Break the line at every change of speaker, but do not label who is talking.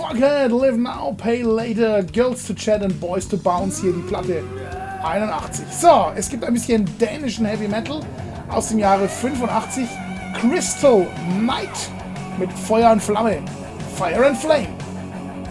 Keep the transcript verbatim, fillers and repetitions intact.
Fuck it, live now, pay later, girls to chat and boys to bounce. Hier die Platte einundachtzig. So, es gibt ein bisschen dänischen Heavy Metal aus dem Jahre fünfundachtzig. Crystal Knight mit Feuer und Flamme. Fire and Flame.